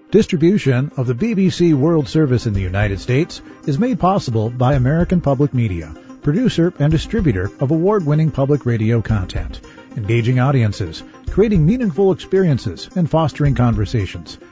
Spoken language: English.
Distribution of the BBC World Service in the United States is made possible by American Public Media, producer and distributor of award-winning public radio content, engaging audiences, creating meaningful experiences, and fostering conversations.